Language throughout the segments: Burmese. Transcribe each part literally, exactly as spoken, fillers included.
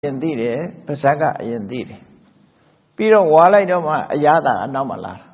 ရင်သိတယ်ပါဇက်ကအရင်သိတယ်ပြီးတော့ဝါလိုက်တော့မှအရသာအနောက်မှလာတာ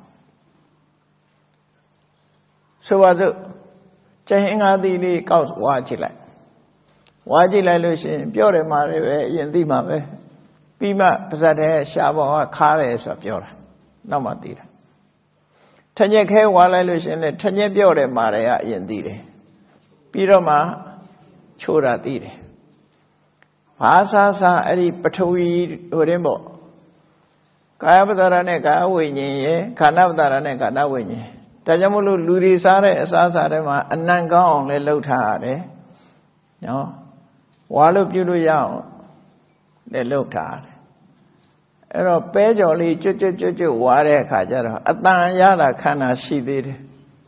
ဆိုပါစို့ကျဟင်္ဂါသီလေးကောက်ဝါကြည့်လိုက်ဝါကြည့်လိုက်လို့ရှိရင်ပြောတယ်မှာလည်းပဲအရင်သိမှာပဲပြီးမှပါဇက်တဲ့ရှားပေါ်ကခါတယ်ဆိုပြောတာနောက်မှသိတာထညက်ခဲဝါလိုက်လို့ရှိရင်လည်းထညက်ပြောတယ်မှာလည်းအရင်သိတယ်ပြီးတော့မှချိုးတာသိတယ်ဘာသာစာအဲ့ဒီပထဝီဟိုတင်းပေါ့ကာယပတ္တရာနဲ့ကာယဝိညာဉ်ရဲ့ခန္ဓာပတ္တရာနဲ့ခန္ဓာဝိညာဉ်ဒါကြောင့်မလို့လူတွေစားတဲ့အစားစားတွေမှာအနံ့ကောင်းအောင်လည်းလှုပ်ထားရတယ်နော်ဝါလို့ပြုလို့ရအောင်လည်းလှုပ်ထားရတယ်အဲ့တော့ပဲကြော်လေးကျွတ်ကျွတ်ကျွတ်ကျွတ်ဝါတဲ့အခါကျတော့အတန်ရတာခန္ဓာရှိသေးတယ်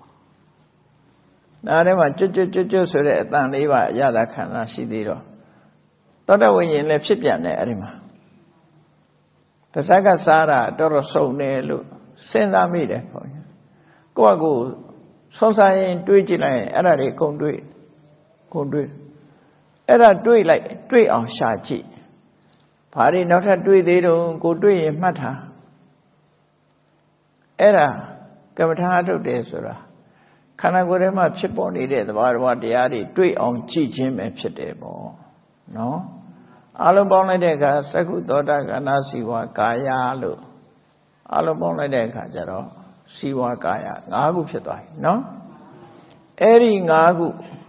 ဒါထဲမှာကျွတ်ကျွတ်ကျွတ်ကျွတ်ဆိုတဲ့အတန်လေးပါရတာခန္ဓာရှိသေးတော့သောတဝိညာဉ်လည်းဖြစ်ပြန်တယ်အဲ့ဒီမှာပါဇက်ကစားတာတော်တော်စုံတယ်လို့စဉ်းစားမိတယ်ပေါ့ကိုယ့်အကူဆုံးစားရင်တွေးကြည့်လိုက်ရင်အဲ့ဒါတွေကုန်တွေးကုန်တွေးအဲ့ဒါတွေးလိုက်တွေးအောင်ရှာကြည့်ဘာတွေနောက်ထပ်တွေးသေးတော့ကိုတွေးရင်မှတ်ထားအဲ့ဒါကမ္မထာအထုတ်တယ်ဆိုတာခန္ဓာကိုယ်ထဲမှာဖြစ်ပေါ်နေတဲ့သဘာဝတရားတွေတွေးအောင်ကြည့်ခြင်းပဲဖြစ်တယ်ပေါ့နော်အလုံးပေါင်းလိုက်တဲ့အခါသက္ကုသောတာကနာစီဝါကာယလို့အလုံးပေါင်းလိုက်တဲ့အခါကျတော့စီဝါကာယ၅ခုဖြစ်သွားပြီနော်အဲ့ဒီ၅ခု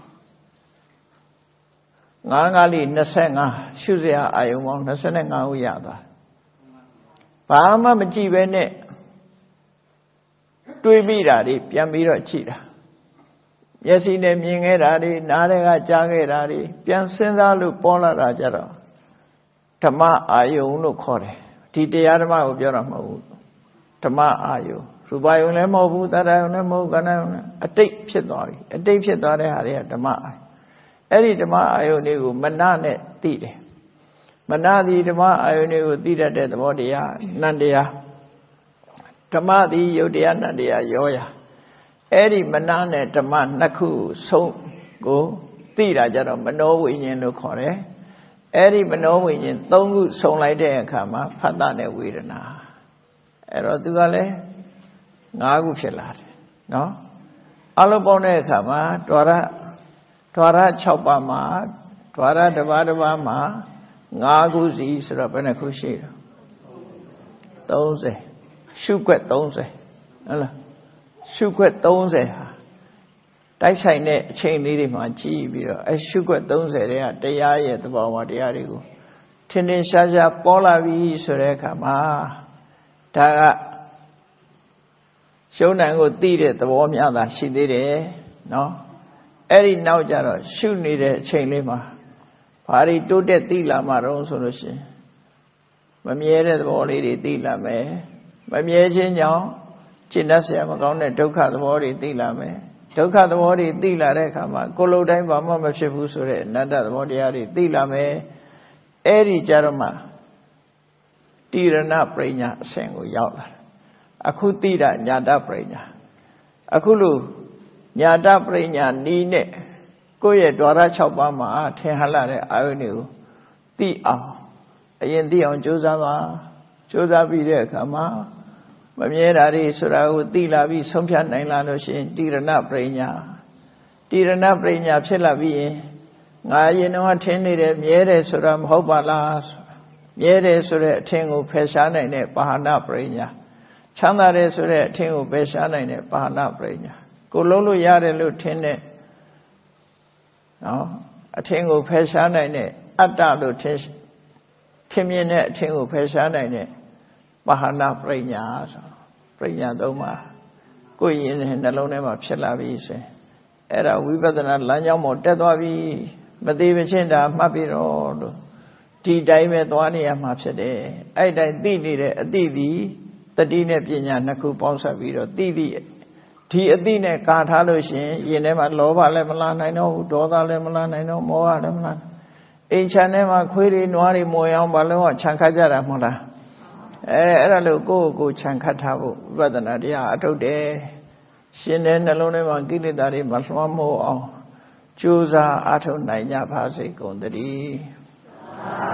ငါးငါးလေး၂၅ရှုစရာအာယုံပေါင်း၂၅ခုရသွားဘာမှမကြည့်ပဲနဲ့တွေးမိတာတွေပြန်ပြီးတော့ကြည့်တာမျက်စိနဲ့မြင်ခဲ့တာတွေနားထဲကကြားခဲ့တာတွေပြန်စဉ်းစားလို့ပေါ်လာတာကြတော့ဓမ္မအာယုံလို့ခေါ်တယ်ဒီတရားဓမ္မကိုပြောတာမဟုတ်ဘူးဓမ္မအာယုံရူပယုံလည်းမဟုတ်ဘူးသတ္တယုံလည်းမဟုတ်ကဏ္ဍယုံလည်းအတိတ်ဖြစ်သွားပြီအတိတ်ဖြစ်သွားတဲ့ဟာတွေကဓမ္မအာယုံအဲ့ဒီဓမ္မအာယုံတွေကိုမနနဲ့သိတယ်မနသည်ဓမ္မအာယုံတွေကိုသိတတ်တဲ့သဘောတရားနန္တရားဓမ္မသည်ယုတ်တရားနန္တရားရောရာအဲ့ဒီမနနဲ့ဓမ္မနှစ်ခုဆုံးကိုသိတာကြတော့မနောဝိညာဉ်လို့ခေါ်တယ်အဲ့ဒီမနောဝိညာဉ်သုံးခုဆုံလိုက်တဲ့အခါမှာဖတ်တာနဲ့ဝေဒနာအဲ့တော့သူကလည်း၅ခုဖြစ်လာတယ်နော်အလုံးပေါင်းတဲ့အခါမှာဒွါရဒွါရ၆ပါးမှာဒွါရတစ်ပါးတစ်ပါးမှာ၅ခုစီဆိုတော့ဘယ်နှခုရှိတော့၃၀ရှုွက်၃၀ဟုတ်လားရှုွက်၃၀ဟာတိုက်ဆိုင်တဲ့အချိန်လေးတွေမှာကြည့်ပြီးတော့အရှုွက်၃၀တွေကတရားရဲ့သဘောဝတရားတွေကိုထင်ထင်ရှားရှားပေါ်လာပြီဆိုတဲ့အခါမှာဒါကရှုံးနံကိုသိတဲ့သဘောများတာရှိသေးတယ်နော်အဲ့ဒီနောက်ကျတော့ရှုနေတဲ့အချိန်လေးမှာဘာတွေတိုးတက်သိလာမှာတော့ဆိုလို့ရှိရင်မမြဲတဲ့သဘောလေးတွေသိလာမယ်မမြဲခြင်းကြောင့်ကျင့်တတ်เสียမကောင်းတဲ့ဒုက္ခသဘောတွေသိလာမယ်ဒုက္ခသဘောတွေသိလာတဲ့အခါမှာကိုယ်လုံးတိုင်းဘာမှမဖြစ်ဘူးဆိုတဲ့အနတ္တသဘောတရားတွေသိလာမယ်အဲ့ဒီကြတော့မှတိရဏပရိညာအဆင့်ကိုရောက်လာတယ်အခုသိတာညာတပရိညာအခုလို့ညာတပရိညာနီးနဲ့ကိုယ့်ရဲ့ဒွါရ၆ပါးမှာထင်ဟလာတဲ့အာယုန်တွေကိုသိအောင်အရင်သိအောင်ကြိုးစားပါကြိုးစားပြီးတဲ့အခါမှာမမြဲတာတွေဆိုတာကိုသိလာပြီးဆုံးဖြတ်နိုင်လာလို့ရှိရင်တိရဏပရိညာတိရဏပရိညာဖြစ်လာပြီးရင်ငါရင်တော့ထင်နေတယ်မြဲတယ်ဆိုတာမဟုတ်ပါလားမြဲတယ်ဆိုတဲ့အထင်ကိုဖယ်ရှားနိုင်တဲ့ပါဟနာပရိညာချမ်းသာတယ်ဆိုတဲ့အထင်ကိုဖယ်ရှားနိုင်တဲ့ပါဟနာပရိညာကိုလုံးလို့ရတယ်လို့ထင်တဲ့နော်အထင်ကိုဖယ်ရှားနိုင်တဲ့အတ္တလို့ထင်ထင်မြင်တဲ့အထင်ကိုဖယ်ရှားနိုင်တဲ့ပါဟနာပရိညာဆိုပရိညာသုံးပါကိုယ်ရင်နှလုံးထဲမှာဖြစ်လာပြီဆိုရင်အဲ့ဒါဝိပဿနာလမ်းကြောင်းပေါ်တက်သွားပြီမသေးမချင်းတာမှတ်ပြီးတော့လို့ဒီတိုင်းပဲသွားနေရမှာဖြစ်တယ်အဲ့တိုင်းသိနေတဲ့အသိသည်တတိနဲ့ပညာနှစ်ခုပေါင်းစပ်ပြီးတော့သိသိဒီအသိနဲ့ကာထားလို့ရှိရင်ရင်ထဲမှာလောဘလည်းမလာနိုင်တော့ဘူးဒေါသလည်းမလာနိုင်တော့မောဟလည်းမလာအိမ်ချမ်းထဲမှာခွေးတွေနွားတွေမွေအောင်ဘာလို့ခြံခတ်ကြတာမဟုတ်လားအဲအဲ့ဒါလို့ကိုယ့်ကိုယ်ခြံခတ်ထားဖို့ဝိပဿနာတရားအထုတ်တယ်ရှင်တဲ့နှလုံးထဲမှာကိလေသာတွေမလွှမ်းမိုးအောင်ကြိုးစားအထုတ်နိုင်ကြပါစေကုန်သတည်း